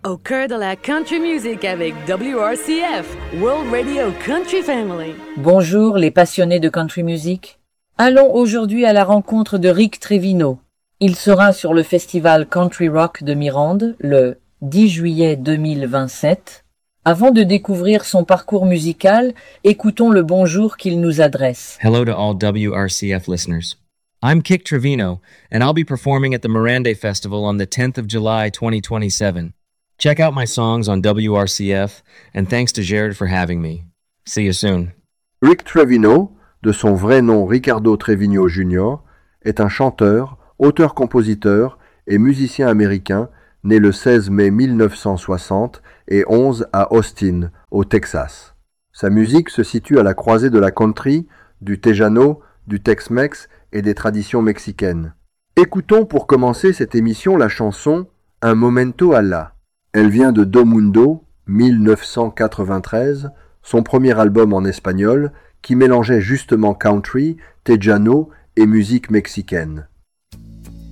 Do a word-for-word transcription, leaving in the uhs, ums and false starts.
Au cœur de la country music avec W R C F, World Radio Country Family. Bonjour les passionnés de country music. Allons aujourd'hui à la rencontre de Rick Trevino. Il sera sur le festival Country Rock de Mirande le dix juillet deux mille vingt-sept. Avant de découvrir son parcours musical, écoutons le bonjour qu'il nous adresse. Hello to all W R C F listeners. I'm Kick Trevino, and I'll be performing at the Mirande Festival on the tenth of July twenty twenty-seven. Check out my songs on W R C F, and thanks to Jared for having me. See you soon. Rick Trevino, de son vrai nom Ricardo Trevino junior, est un chanteur, auteur-compositeur et musicien américain né le seize mai mille neuf cent soixante et onze à Austin, au Texas. Sa musique se situe à la croisée de la country, du tejano, du Tex-Mex et des traditions mexicaines. Écoutons pour commencer cette émission la chanson « Un momento à la ». Elle vient de Do Mundo, mille neuf cent quatre-vingt-treize, son premier album en espagnol, qui mélangeait justement country, tejano et musique mexicaine.